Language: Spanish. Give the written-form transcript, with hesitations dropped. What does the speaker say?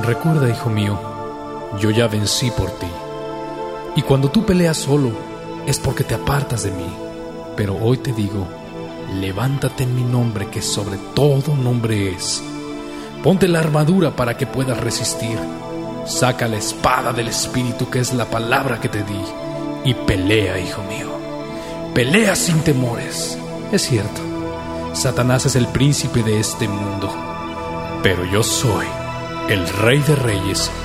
Recuerda, hijo mío, yo ya vencí por ti. Y cuando tú peleas solo, es porque te apartas de mí. Pero hoy te digo, levántate en mi nombre, que sobre todo nombre es. Ponte la armadura para que puedas resistir. Saca la espada del Espíritu, que es la palabra que te di, y pelea, hijo mío. Pelea sin temores. Es cierto, Satanás es el príncipe de este mundo, pero yo soy el Rey de Reyes